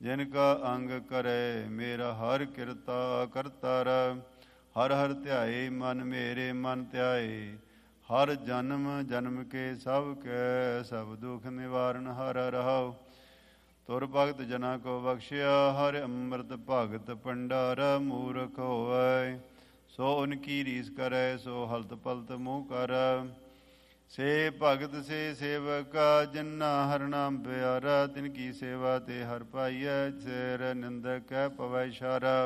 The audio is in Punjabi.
ਜਿਨ ਕਾ ਅੰਗ ਕਰੈ ਮੇਰਾ ਹਰ ਕਿਰਤਾ ਕਰਤਾਰ। ਹਰ ਹਰ ਧਿਆਏ ਮਨ ਮੇਰੇ ਮਨ ਧਿਆਏ। ਹਰ ਜਨਮ ਜਨਮ ਕੇ ਸਭ ਕੈ ਸਭ ਦੁਖ ਨਿਵਾਰਨ ਹਰ ਰਹਾਉ। ਤੁਰ ਭਗਤ ਜਨਾ ਕੋ ਬਖਸ਼ਿਆ ਹਰ ਅੰਮ੍ਰਿਤ ਭਗਤ ਭੰਡਾਰਾ। ਮੂਰਖ ਹੋਵੈ ਸੋ ਉਨਕੀ ਰੀਸ ਕਰੈ ਸੋ ਹਲਤ ਪਲਤ ਮੂੰਹ ਕਰ। ਸੇ ਭਗਤ ਸੇ ਸੇਵਕਾ ਜਿਨਾ ਹਰ ਨਾਮ ਪਿਆਰਾ। ਤਿਨ ਕੀ ਸੇਵਾ ਤੇ ਹਰ ਪਾਈਐ ਸਿਰ ਨਿੰਦਕ ਕੈ ਪਵੈ ਇਸ਼ਾਰਾ।